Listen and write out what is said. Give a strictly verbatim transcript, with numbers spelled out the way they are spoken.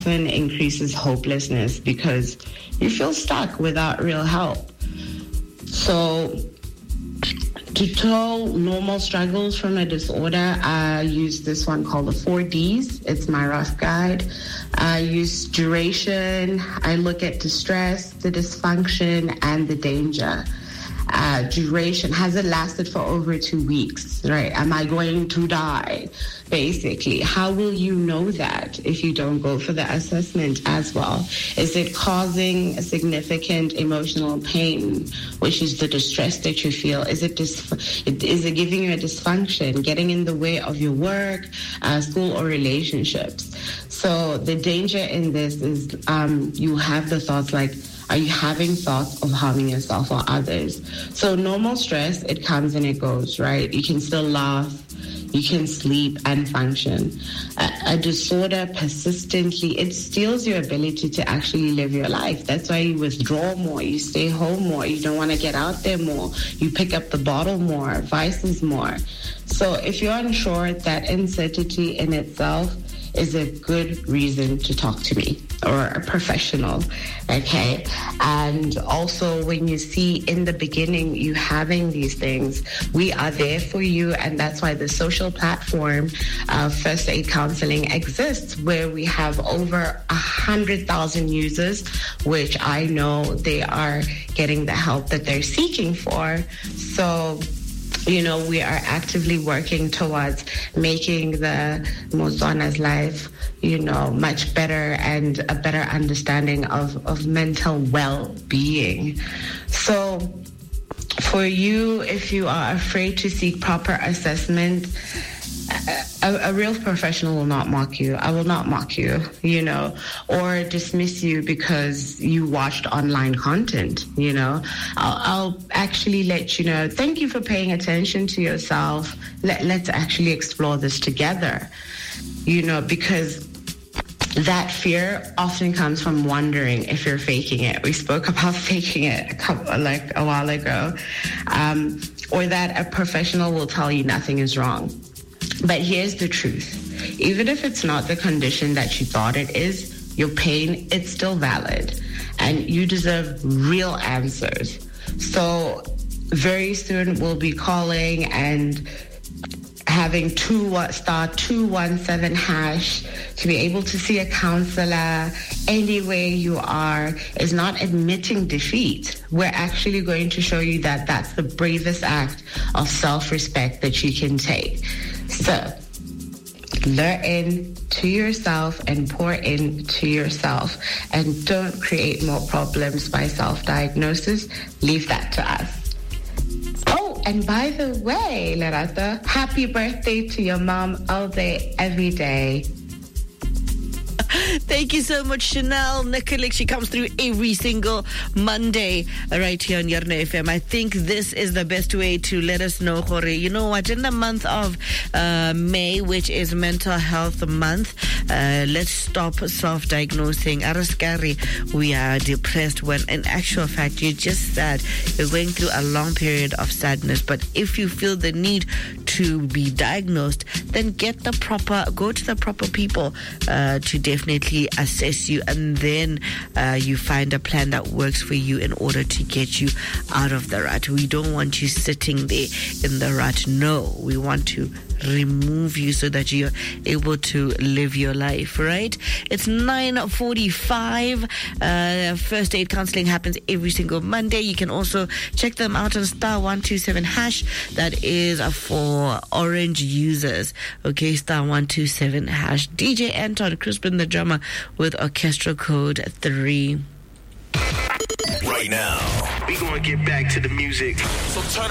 often increases hopelessness because you feel stuck without real help. So to tell normal struggles from a disorder, I use this one called the four Ds. It's my rough guide. I use duration. I look at distress, the dysfunction, and the danger. Uh, duration, has it lasted for over two weeks, right? Am I going to die, basically? How will you know that if you don't go for the assessment as well? Is it causing a significant emotional pain, which is the distress that you feel? Is it dis- is it giving you a dysfunction, getting in the way of your work, uh, school, or relationships? So the danger in this is um, you have the thoughts like, are you having thoughts of harming yourself or others? So normal stress, it comes and it goes, right? You can still laugh, you can sleep and function. A, a disorder persistently, it steals your ability to actually live your life. That's why you withdraw more, you stay home more, you don't want to get out there more, you pick up the bottle more, vices more. So if you're unsure, that uncertainty in itself is a good reason to talk to me or a professional, okay? And also when you see in the beginning you having these things, we are there for you, and that's why the social platform of First Aid Counseling exists, where we have over a hundred thousand users, which I know they are getting the help that they're seeking for. So you know, we are actively working towards making the Motswana's life, you know, much better and a better understanding of, of mental well-being. So for you, if you are afraid to seek proper assessment, A, a real professional will not mock you. I will not mock you, you know, or dismiss you because you watched online content, you know. I'll, I'll actually let you know, thank you for paying attention to yourself. Let, let's actually explore this together, you know, because that fear often comes from wondering if you're faking it. We spoke about faking it a couple, like a while ago, um, or that a professional will tell you nothing is wrong. But here's the truth. Even if it's not the condition that you thought it is, your pain, it's still valid. And you deserve real answers. So very soon we'll be calling and having two star two one seven hash to be able to see a counselor anywhere you are is not admitting defeat. We're actually going to show you that that's the bravest act of self-respect that you can take. So, learn in to yourself and pour into yourself, and don't create more problems by self-diagnosis. Leave that to us. Oh, and by the way, Lerato, happy birthday to your mom all day, every day. Thank you so much, Chanel Nikolic. She comes through every single Monday right here on Yarna F M. I think this is the best way to let us know, Jorge. You know what? In the month of uh, May, which is Mental Health Month, uh, let's stop self-diagnosing. Araskari, we are depressed when in actual fact you're just sad. You're going through a long period of sadness. But if you feel the need to be diagnosed, then get the proper, go to the proper people uh, to definitely assess you, and then uh, you find a plan that works for you in order to get you out of the rut. We don't want you sitting there in the rut. No, we want to remove you so that you're able to live your life, right? It's nine forty-five. Uh, First Aid Counseling happens every single Monday. You can also check them out on star one two seven hash. That is for Orange users. Okay, star one two seven hash. D J Anton Crispin, the drummer, with orchestral code three. Right now, we're going to get back to the music. So turn